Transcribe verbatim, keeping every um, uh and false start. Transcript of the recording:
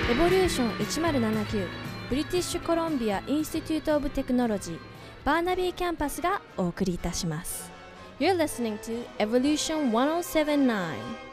エボリューションいちまるななきゅうブリティッシュコロンビアインスティテュートオブテクノロジーバーナビーキャンパスがお送りいたします。 You're listening to Evolution ひゃくななじゅうきゅう